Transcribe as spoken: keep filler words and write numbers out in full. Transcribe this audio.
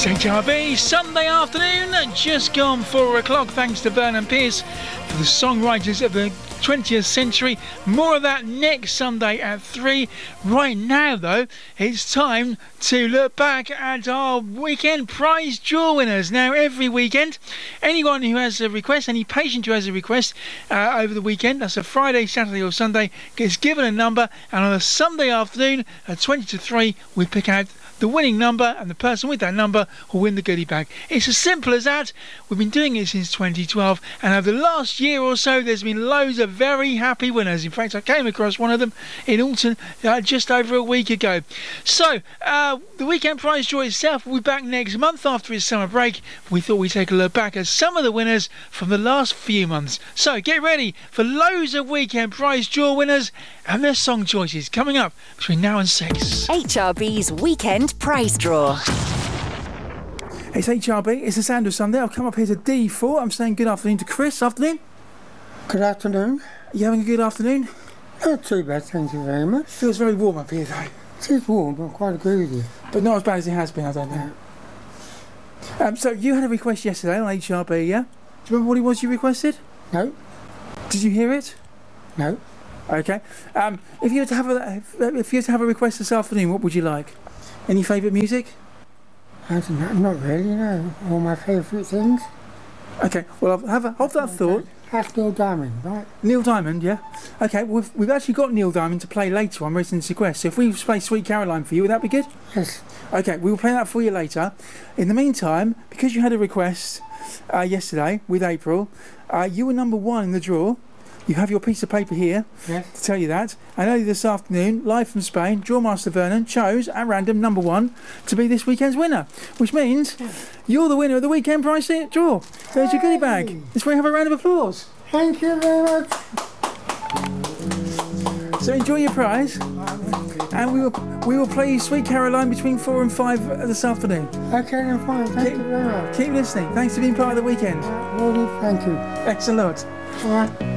It's H R B, Sunday afternoon, just gone four o'clock, thanks to Vernon Pierce for the songwriters of the twentieth century. More of that next Sunday at three. Right now, though, it's time to look back at our weekend prize draw winners. Now, every weekend, anyone who has a request, any patient who has a request uh, over the weekend, that's a Friday, Saturday or Sunday, gets given a number, and on a Sunday afternoon at twenty to three, we pick out the winning number, and the person with that number will win the goodie bag. It's as simple as that. We've been doing it since twenty twelve, and over the last year or so there's been loads of very happy winners. In fact, I came across one of them in Alton uh, just over a week ago. So uh, the weekend prize draw itself will be back next month after its summer break. We thought we'd take a look back at some of the winners from the last few months. So get ready for loads of weekend prize draw winners and their song choices coming up between now and six. H R B's Weekend Prize Draw. It's H R B, it's the sound of Sunday. I've come up here to D four. I'm saying good afternoon to Chris. Afternoon. Good afternoon. You having a good afternoon? Not too bad, thank you very much. Feels very warm up here though. It is warm, but I quite agree with you. But not as bad as it has been, I don't know. Yeah. Um, so you had a request yesterday on H R B, yeah? Do you remember what it was you requested? No. Did you hear it? No. Okay. Um, if you were to have a if you were to have a request this afternoon, what would you like? Any favourite music? I don't know, not really, no. All my favourite things. Okay, well, I'll have a, hold that thought. That's Neil Diamond, right? Neil Diamond, yeah. Okay, we've, we've actually got Neil Diamond to play later on Residence Request. So if we play Sweet Caroline for you, would that be good? Yes. Okay, we will play that for you later. In the meantime, because you had a request uh, yesterday with April, uh, you were number one in the draw. You have your piece of paper here yes. to tell you that. And early this afternoon, live from Spain, Drawmaster Vernon chose at random number one to be this weekend's winner, which means you're the winner of the weekend prize draw. There's your goodie bag. Let's have a round of applause. Thank you very much. So enjoy your prize, and we will we will play Sweet Caroline between four and five this afternoon. Okay, then fine. Thank keep, you very much. Keep listening. Thanks for being part of the weekend. Uh, well, thank you. Excellent. All right.